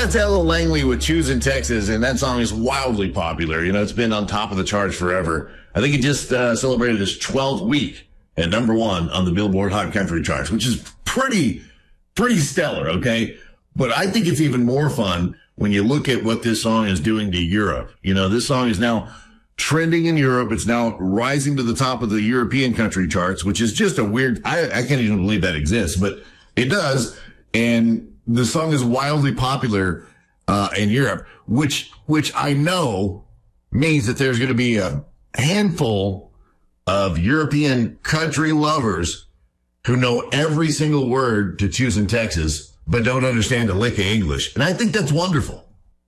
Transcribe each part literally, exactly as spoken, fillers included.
That's Ella Langley with Choosing Texas, and that song is wildly popular. You know, it's been on top of the charts forever. I think it just uh, celebrated its twelfth week at number one on the Billboard Hot Country charts, which is pretty, pretty stellar, okay? But I think it's even more fun when you look at what this song is doing to Europe. You know, this song is now trending in Europe. It's now rising to the top of the European country charts, which is just a weird, I, I can't even believe that exists, but it does. And the song is wildly popular, uh, in Europe, which, which I know means that there's going to be a handful of European country lovers who know every single word to Choosing Texas, but don't understand a lick of English. And I think that's wonderful.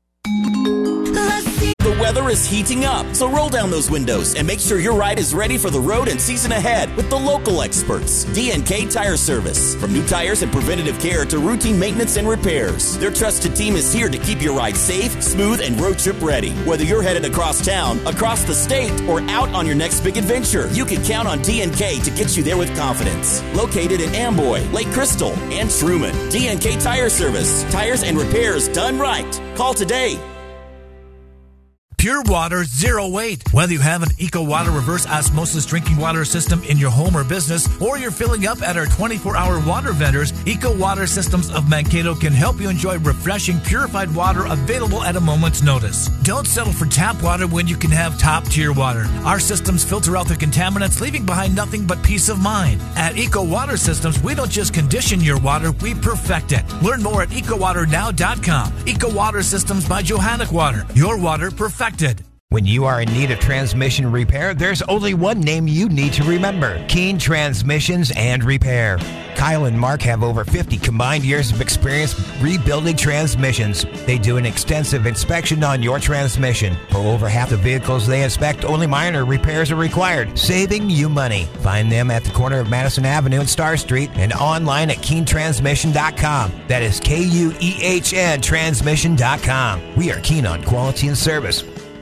The weather is heating up, so roll down those windows and make sure your ride is ready for the road and season ahead with the local experts, D and K Tire Service. From new tires and preventative care to routine maintenance and repairs, their trusted team is here to keep your ride safe, smooth, and road trip ready. Whether you're headed across town, across the state, or out on your next big adventure, you can count on D and K to get you there with confidence. Located in Amboy, Lake Crystal, and Truman, D and K Tire Service. Tires and repairs done right. Call today. Pure water, zero weight. Whether you have an EcoWater reverse osmosis drinking water system in your home or business, or you're filling up at our twenty-four hour water vendors, EcoWater Systems of Mankato can help you enjoy refreshing, purified water available at a moment's notice. Don't settle for tap water when you can have top-tier water. Our systems filter out the contaminants, leaving behind nothing but peace of mind. At EcoWater Systems, we don't just condition your water, we perfect it. Learn more at eco water now dot com. EcoWater Systems by Johannic Water. Your water perfected. When you are in need of transmission repair, there's only one name you need to remember: Keene Transmissions and Repair. Kyle and Mark have over fifty combined years of experience rebuilding transmissions. They do an extensive inspection on your transmission. For over half the vehicles they inspect, only minor repairs are required, saving you money. Find them at the corner of Madison Avenue and Star Street and online at Keene Transmission dot com. That is K U E H N Transmission dot com. We are keen on quality and service.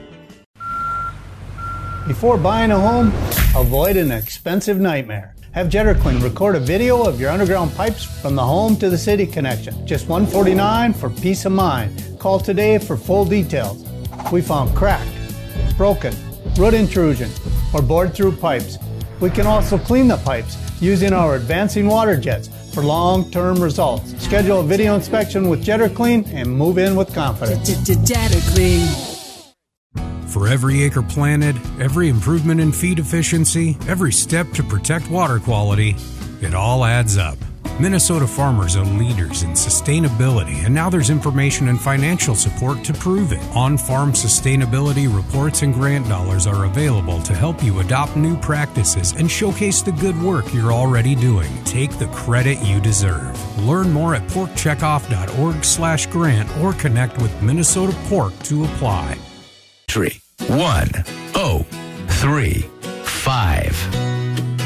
Before buying a home, avoid an expensive nightmare. Have Jetterquin record a video of your underground pipes from the home to the city connection. Just one hundred forty-nine dollars for peace of mind. Call today for full details. We found cracked, broken, root intrusion, or bored through pipes. We can also clean the pipes using our advancing water jets for long-term results. Schedule a video inspection with Jetterclean and move in with confidence. Jetterclean. For every acre planted, every improvement in feed efficiency, every step to protect water quality, it all adds up. Minnesota farmers are leaders in sustainability, and now there's information and financial support to prove it. On-farm sustainability reports and grant dollars are available to help you adopt new practices and showcase the good work you're already doing. Take the credit you deserve. Learn more at pork checkoff dot org slash grant or connect with Minnesota Pork to apply. Three, one, oh, three, five.